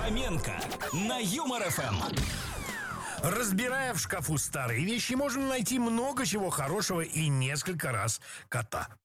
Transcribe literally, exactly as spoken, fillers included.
Фоменко на Юмор эф эм. Разбирая в шкафу старые вещи, можно найти много чего хорошего и несколько раз кота.